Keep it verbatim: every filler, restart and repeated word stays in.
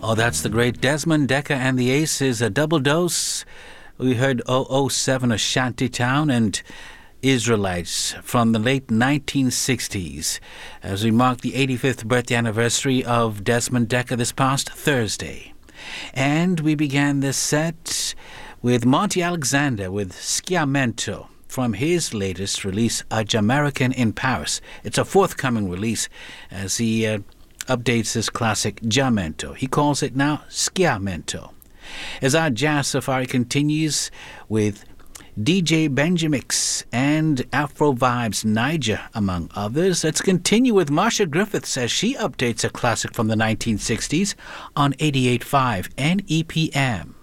Oh, that's the great Desmond Dekker and the Aces, a double dose. We heard double oh seven, A Shanty Town, and Israelites from the late nineteen sixties as we mark the eighty-fifth birthday anniversary of Desmond Dekker this past Thursday. And we began this set with Monty Alexander with Schiamento from his latest release, A Jamaican in Paris. It's a forthcoming release as he uh, updates his classic Jamento. He calls it now Schiamento. As our jazz safari continues with D J Benjamix and Afro Vibes Niger, among others, let's continue with Marsha Griffiths as she updates a classic from the nineteen sixties on eighty-eight point five N E P M.